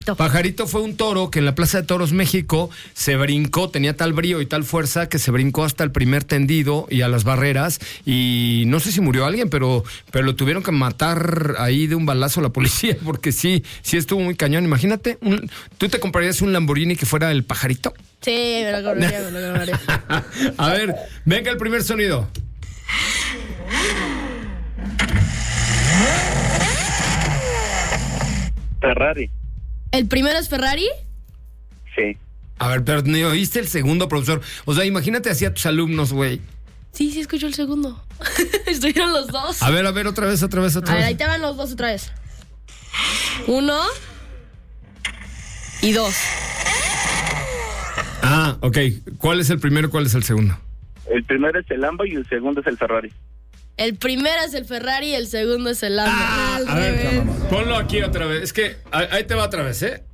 Pajarito fue un toro que en la Plaza de Toros México se brincó, tenía tal brío y tal fuerza que se brincó hasta el primer tendido y a las barreras, y no sé si murió alguien, pero lo tuvieron que matar ahí de un balazo la policía, porque sí estuvo muy cañón. Imagínate, ¿tú te comprarías un Lamborghini que fuera el Pajarito? Sí, me lo compraría. A ver, venga el primer sonido. Ferrari. ¿El primero es Ferrari? Sí. A ver, pero ¿ni oíste el segundo, profesor? O sea, imagínate así a tus alumnos, güey. Sí, escuchó el segundo. Estuvieron los dos. A ver, otra vez. A ver, ahí te van los dos otra vez. 1 y 2. Ah, ok. ¿Cuál es el primero y cuál es el segundo? El primero es el Lambo y el segundo es el Ferrari. El primero es el Ferrari y el segundo es el Lambo. A ver, ponlo aquí otra vez. Es que ahí te va otra vez, ¿eh?